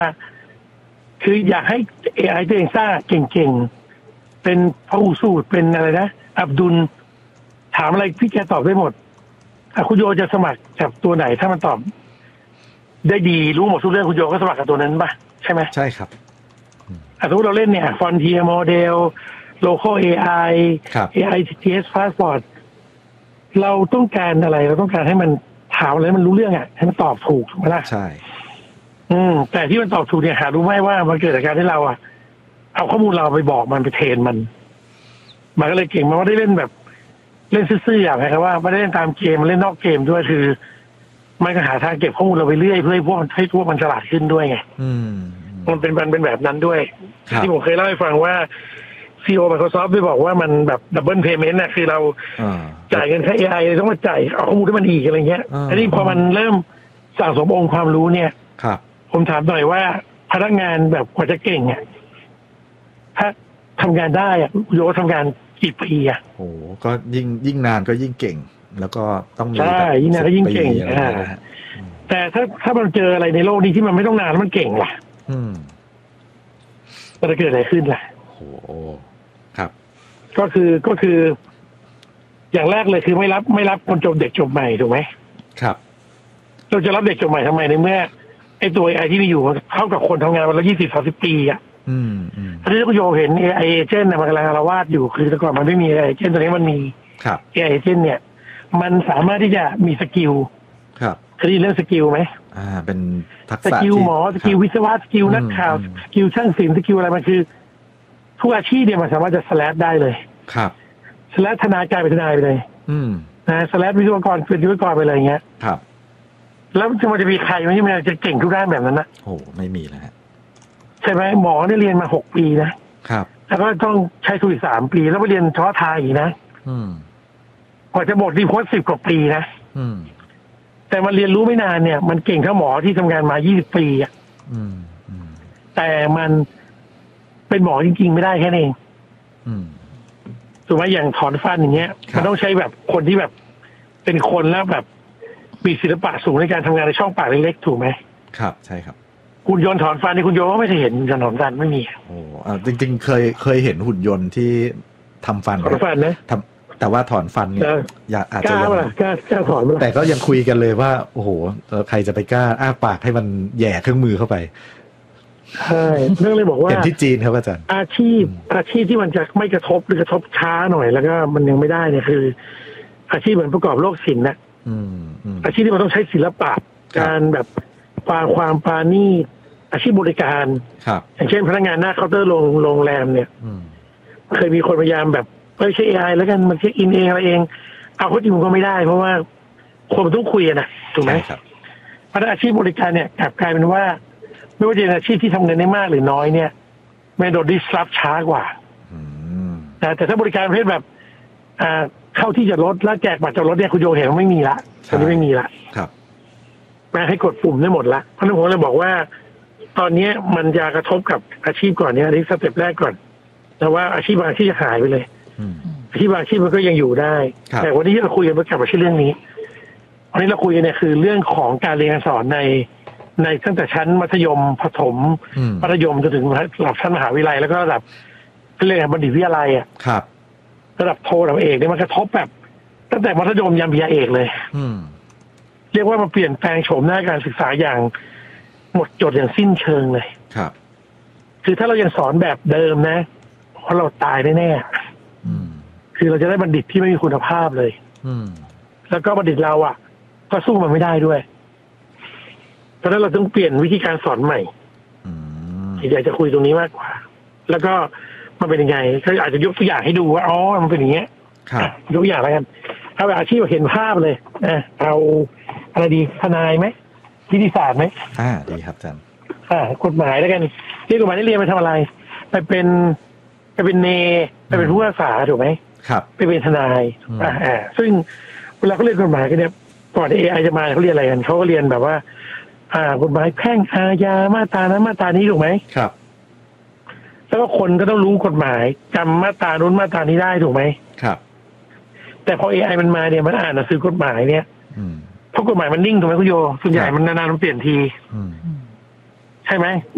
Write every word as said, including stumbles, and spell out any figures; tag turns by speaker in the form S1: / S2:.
S1: คืออยากให้ เอ ไอ ตัวเองสร้างเก่งๆเป็นพหูสูตรเป็นอะไรนะอับดุลถามอะไรพี่แกตอบได้หมดคุณโยจะสมัครกับตัวไหนถ้ามันตอบได้ดีรู้หมดทุกเรื่องคุณโยก็สมัครกับตัวนั้นป่ะใช่ไหม
S2: ใช่ครับ
S1: สมมติเราเล่นเนี่ย Frontier Model Local เอ ไอ เอ ไอ ที ที เอส Passport เราต้องการอะไรเราต้องการให้มันถามอะไรมันรู้เรื่องอ่ะให้มันตอบถูกถูกไหมล่ะ
S2: ใช่
S1: อืมแต่ที่มันตอบถูกเนี่ยหารู้ไหมว่ามันเกิดจากการที่เราอ่ะเอาข้อมูลเราไปบอกมันไปเทรนมันมันก็เลยเก่งมันไม่ได้เล่นแบบเล่นซื่อๆอย่างไรครับว่าไม่ได้เล่นตามเกมมันเล่นนอกเกมด้วยคือมันก็หาทางเก็บข้อมูลเราไปเรื่อยเพื่อให้พวกมันให้พวกมันฉลาดขึ้นด้วยไงมันเป็นมันเป็นแบบนั้นด้วยที่ผมเคยเล่าให้ฟังว่าซี อี โอ Microsoft ไปบอกว่ามันแบบดับเบิลเพย์เมนต์น่ะคือเราจ่ายเงินค่า เอ ไอ ต้องมาจ่ายเอาข้อมูลให้มันอีกอะไรเงี้ยอันนี้พอมันเริ่มสั่งสมองค์ความรู้เนี่ยผมถามหน่อยว่าพนักงานแบบกว่าจะเก่งอ่ะถ้าทำงานได้อ่ะโยทำงานกี่ปีอ่ะ
S2: โอ้ก็ยิ่งยิ่งนานก็ยิ่งเก่งแล้วก็ต้องมี
S1: ใช่ยิ่งนานก็ยิ่งเก่งอ่าแต่ถ้าถ้ามันเจออะไรในโลกนี้ที่มันไม่ต้องนานแล้วมันเก่งล่ะ
S2: อืม
S1: มันจะเกิดอะไรขึ้นล่ะ
S2: โอ้ครับ
S1: ก็คือก็คืออย่างแรกเลยคือไม่รับไม่รับคนจบเด็กจบใหม่ถูกไหม
S2: ครับ
S1: เราจะรับเด็กจบใหม่ทำไมในเมื่อไอ้ตัว เอ ไอ ที่มีอยู่เท่ากับคนทำงานมาแล้วยี่สิบสามสิบปีอ่ะ
S2: อืมอืม
S1: อันนี้คุณโยเห็น เอ ไอ Agent น่ะมันกำลังอาละวาดอยู่คือแต่ก่อนมันไม่มี เอ ไอ Agent ตัวนี้มันมี
S2: ครับ
S1: เอ ไอ Agent เนี่ยมันสามารถที่จะมีสกิล
S2: ครับ
S1: เคยได้ยินเรื่องสกิลไหม
S2: อ่าเป็นทักษะ
S1: สกิลหมอสกิลวิศวะสกิลนักข่าวสกิลช่างศิลป์สกิลอะไรมันคือทุกอาชีพเนี่ยมันสามารถจะสแลดได้เลย
S2: ครับ
S1: สแลดทนายกลายเป็นทนายไปเลย
S2: อืม
S1: นะสแลดวิศวกรเป็นวิศวกรไปเลยอย่างเงี้ย
S2: ครับ
S1: แล้วมันจะมีใครไหมที่มันจะเก่งทุกด้านแบบนั้นนะ
S2: โอ้ไม่มีแล้ว
S1: ใช่ไหมหมอเนี่ยเรียนมาหกปีนะครับแล้วก็ต้องใช้ทุนอีกสามปีแล้วไปเรียนเฉพาะทางอีกนะ
S2: อืม
S1: กว่าจะหมดรีโพสต์สิบกว่าปีนะ
S2: อืม
S1: แต่มันเรียนรู้ไม่นานเนี่ยมันเก่งเท่าหมอที่ทำงานมายี่สิบปีอ่ะ
S2: อืมอืม
S1: แต่มันเป็นหมอจริงๆไม่ได้แค่นั้นเอง
S2: อืม
S1: ถูกไหมอย่างถอนฟันอย่างเงี้ยมันต้องใช้แบบคนที่แบบเป็นคนแล้วแบบมีศิลปะสูงในการทำงานในช่องปากเล็กๆถูกไหม
S2: ครับใช่ครับ
S1: หุ่นยนต์ถอนฟันนี่คุณโยก็ไม่เคยเห็นหุ่นยนต์ถอนฟันไม่มี
S2: โอ้อ่าจริงๆเคยเคยเห็นหุ่นยนต์ที่ทำฟัน
S1: ถอนฟันนะ
S2: ทำแต่ว่าถอนฟันเนี่ยอยากอาจจะยัง
S1: กล้ากล้าถอน
S2: แต่ก็ยังคุยกันเลยว่าโอ้โหใครจะไปกล้าอ้าปากให้มันแย่เครื่องมือเข้าไป
S1: ใช่เรื่องเลยบอกว่า
S2: เห็นที่จีนครับอาจารย์
S1: อาชีพอาชีพที่มันจะไม่กระทบหรือกระทบช้าหน่อยแล้วก็มันยังไม่ได้เนี่ยคืออาชีพเหมือนประกอบโลกศิลป์นะอาชีพที่มันต้องใช้ศิลปะการแบบปาความปานี่อาชีพบริการอย่างเช่นพนักงานหน้าเคาน์เตอร์โรงโรงแรมเนี่ยเคยมีคนพยายามแบบไม่ใช่ เอ ไอ แล้วกันมันเช็คอินเองอะไรเองเอาเข้าจริงมันก็ไม่ได้เพราะว่าคนมันต้องคุยกันนะถูกไหมเพราะอาชีพบริการเนี่ยกลับกลายเป็นว่าไม่ว่าจะเป็นอาชีพที่ทำเงินได้มากหรือน้อยเนี่ยไม่โดนดิสรับช้ากว่านะแต่ถ้าบริการประเภทแบบอ่าเข้าที่จอดรถแล้วแจกบัตรจอดรถเนี่ยคุณโยเห็นว่าไม่มีละตอนนี้ไม่มีละ
S2: ครับ
S1: แม่ให้กดปุ่มได้หมดละเพราะฉะนั้นผมเลยบอกว่าตอนนี้มันจะกระทบกับอาชีพก่อนเนี่ยอันนี้สเต็ปแรกก่อนแต่ว่าอาชีพบางอาชีพจะหายไปเลยอาชีพบางอาชีพมันก็ยังอยู่ได้แต่วันนี้เราคุยกันเกี่ยวกับเรื่องนี้วันนี้เราคุยกันเนี่ยคือเรื่องของการเรียนการสอนในในตั้งแต่ชั้นมัธยมประถมมัธยมจนถึงระดับชั้นมหาวิทยาลัยแล้วก็ระดับเรียนบัณฑิตวิทยาลัยอ่ะ
S2: ครับ
S1: ระดับโทระดับเอกเนี่ยมันกระทบแบบตั้งแต่มัธยมยันปริญญาเอกเลยเรียกว่ามันเปลี่ยนแปลงโฉมหน้าการศึกษาอย่างหมดจดอย่างสิ้นเชิงเลย
S2: ครับ
S1: คือถ้าเรายังสอนแบบเดิมนะเพราะเราตายแน่ๆคือเราจะได้บัณฑิตที่ไม่มีคุณภาพเลยแล้วก็บัณฑิตเราอ่ะก็สู้มันไม่ได้ด้วยเพราะฉะนั้นเราต้องเปลี่ยนวิธีการสอนใหม่อยากจะคุยตรงนี้มากกว่าแล้วก็มันเป็นยังไงก็อาจจะยกตัวอย่างให้ดูว่าอ๋อมันเป็นอย่างเงี้ยยกตัวอย่างแล้วกันเอาแบบอาชีพเห็นภาพเลยนะเอาอะไรดีทนายไหมวิทยาศาสตร์ไหม
S2: อ่าดีครับอาจารย์
S1: อ่ากฎหมายแล้วกันที่กฎหมายที่เรียนไปทำอะไรไปเป็นไปเป็นเนไปเป็นผู้พิพากษาถูกไหม
S2: ครับ
S1: ไปเป็นทนายอ่าซึ่งเวลาเขาเรียนกฎหมายกันเนี่ยก่อน เอ ไอ จะมาเขาเรียนอะไรกันเขาก็เรียนแบบว่าอ่ากฎหมายแพ่งอาญามาตรานั้นมาตรานี้ถูกไหม
S2: ครับ
S1: แล้วก็คนก็ต้องรู้กฎหมายจำมาตรานู้นมาตรานี้ได้ถูกไหม
S2: ครับ
S1: แต่พอ เอ ไอ มันมาเนี่ยมันอ่านหนังสือกฎหมายเนี่ยเพราะกฎหมายมันนิ่งถูกไหมคุณโยส่วนใหญ่มันนานๆมันเปลี่ยนทีใช่ไหม